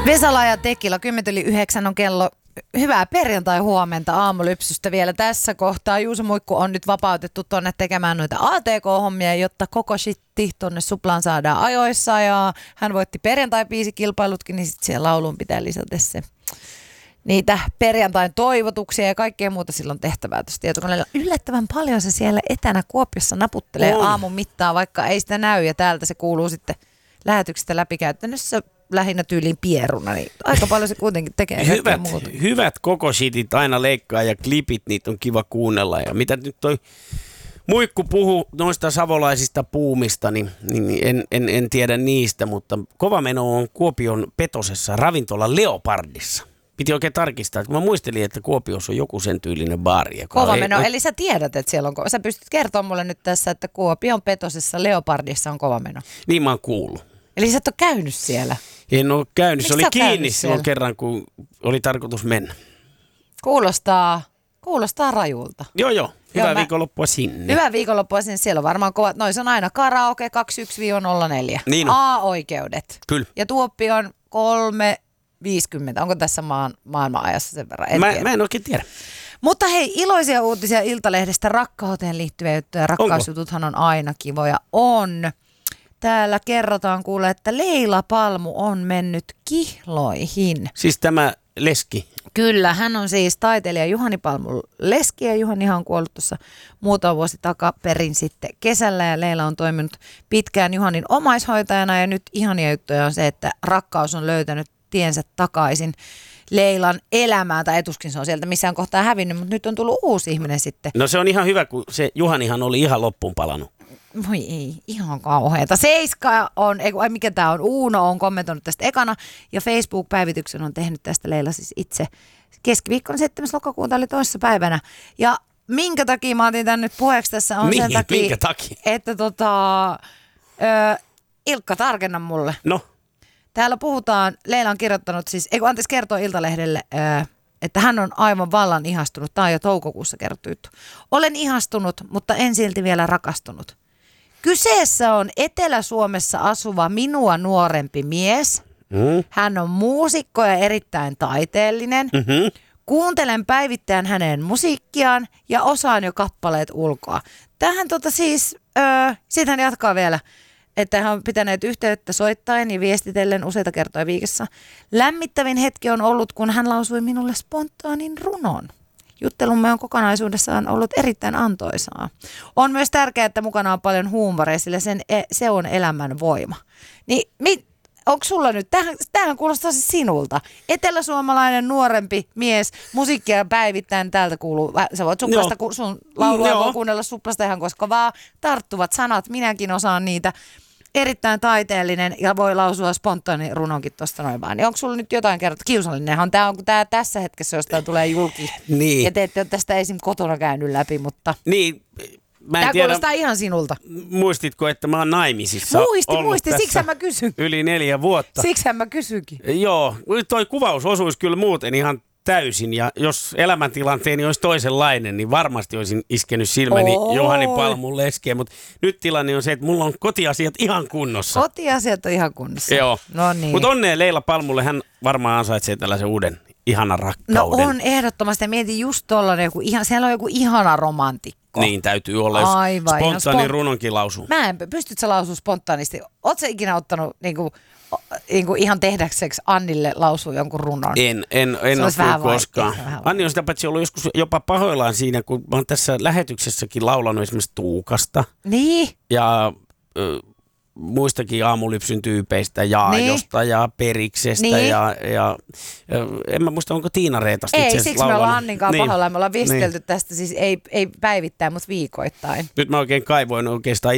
Vesala ja Tekila, 10:09 on kello. Hyvää perjantai-huomenta aamulypsystä vielä tässä kohtaa. Juuso Muikku on nyt vapautettu tonne tekemään noita ATK-hommia, jotta koko shitti tonne Suplaan saadaan ajoissa. Ja hän voitti perjantai-biisikilpailutkin, niin sitten siellä lauluun pitää lisätä se niitä perjantain toivotuksia ja kaikkea muuta silloin tehtävää tuossa tietokoneella. Yllättävän paljon se siellä etänä Kuopiossa naputtelee aamun mittaa, vaikka ei sitä näy. Ja täältä se kuuluu sitten lähetyksestä läpikäytännössä lähinnä tyyliin pieruna, niin aika paljon se kuitenkin tekee muuta. Hyvät koko shitit aina leikkaa ja klipit, niitä on kiva kuunnella. Ja mitä nyt toi Muikku puhuu noista savolaisista puumista, niin en tiedä niistä, mutta kova meno on Kuopion Petosessa ravintola Leopardissa. Piti oikein tarkistaa, että mä muistelin, että Kuopiossa on joku sen tyylinen baari. Kova meno, eli sä tiedät, että siellä on sä pystyt kertomaan mulle nyt tässä, että Kuopion Petosessa Leopardissa on kova meno. Niin mä oon kuullut. Eli sä et ole käynyt siellä? En ole käynyt. Se oli kiinni silloin siellä kerran, kun oli tarkoitus mennä. Kuulostaa rajulta. Joo. Hyvää viikonloppua sinne. Hyvää viikonloppua sinne. Siellä on varmaan kovat. Noissa on aina karaoke 21-04. Niin on. A-oikeudet. Kyllä. Ja tuoppi on 3.50. Onko tässä maailman ajassa sen verran? Mä en oikein tiedä. Mutta hei, iloisia uutisia Iltalehdestä. Rakkauteen liittyviä juttuja. Rakkausjututhan on aina kivoja. On. Täällä kerrotaan kuule, että Leila Palmu on mennyt kihloihin. Siis tämä leski? Kyllä, hän on siis taiteilija Juhani Palmun leski ja Juhanihan on kuollut tuossa muutama vuosi takaperin sitten kesällä ja Leila on toiminut pitkään Juhanin omaishoitajana ja nyt ihania juttuja on se, että rakkaus on löytänyt tiensä takaisin Leilan elämään, tai tuskin se on sieltä missään kohtaa hävinnyt, mutta nyt on tullut uusi ihminen sitten. No se on ihan hyvä, kun se Juhanihan oli ihan loppuun palannut. Voi ei, ihan kauheeta. Seiska on, mikä tää on, Uuno on kommentoinut tästä ekana ja Facebook-päivityksen on tehnyt tästä Leila siis itse. Keskiviikkona 7. lokakuuta oli toissa päivänä. Ja minkä takia mä otin tän nyt puheeksi tässä on sen takia, minkä takia? Että Ilkka tarkenna mulle. No? Täällä puhutaan, Leila on kirjoittanut siis, kertoo Iltalehdelle, että hän on aivan vallan ihastunut. Tämä on jo toukokuussa kerrottu juttu. Olen ihastunut, mutta en silti vielä rakastunut. Kyseessä on Etelä-Suomessa asuva minua nuorempi mies. Hän on muusikko ja erittäin taiteellinen. Kuuntelen päivittäin hänen musiikkiaan ja osaan jo kappaleet ulkoa. Tähän sitten hän jatkaa vielä, että hän on pitäneet yhteyttä soittaen ja viestitellen useita kertoja viikossa. Lämmittävin hetki on ollut, kun hän lausui minulle spontaanin runon. Juttelumme on kokonaisuudessaan ollut erittäin antoisaa. On myös tärkeää, että mukana on paljon huumoria, sillä se on elämän voima. Niin onko sulla nyt, tämähän kuulostaa siis sinulta. Eteläsuomalainen nuorempi mies, musiikkia päivittäin täältä kuuluu. Sä voit Suplasta, sun laulua voi kuunnella Suplasta ihan koska vaan. Tarttuvat sanat, minäkin osaan niitä. Erittäin taiteellinen ja voi lausua spontaani runonkin tuosta noin vaan. Niin onko sulla nyt jotain kerrottu? Kiusallinenhan tämä on, kun tämä tässä hetkessä jostain tulee julki. Niin. Ja te ette ole tästä esim. Kotona käynyt läpi, mutta niin, tämä kuulostaa ihan sinulta. Muistitko, että mä oon naimisissa? Muistin. Siksi mä kysyn. Yli 4 vuotta. Siksi mä kysynkin. Joo, toi kuvaus osuisi kyllä muuten ihan täysin. Ja jos elämäntilanteeni olisi toisenlainen, niin varmasti olisin iskenyt silmäni Juhani Palmun leskeen. Mutta nyt tilanne on se, että mulla on kotiasiat ihan kunnossa. Kotiasiat on ihan kunnossa. Joo. No niin. Mutta onnea Leila Palmulle, hän varmaan ansaitsee tällaisen uuden ihanan rakkauden. No on ehdottomasti. Mietin just tollainen, siellä on joku ihana romantikko. Niin täytyy olla, jos spontaani runonkin lausuu. Pystytkö sä lausua spontaanisti? Ootko sä ikinä ottanut niinku ihan tehdäkseksi Annille lausua jonkun runon? En ole koskaan. Anni on sitä paitsi ollut joskus jopa pahoillaan siinä, kun mä oon tässä lähetyksessäkin laulanut esimerkiksi Tuukasta. Niin. Ja muistakin aamulypsyn tyypeistä, Jaajosta ja Periksestä ja en mä muista, onko Tiina Reetasta itse asiassa siksi me ollaan Anninkaan pahoillaan. Me ollaan viestelty tästä siis ei päivittäin, mutta viikoittain. Nyt mä oikein kaivoin oikeastaan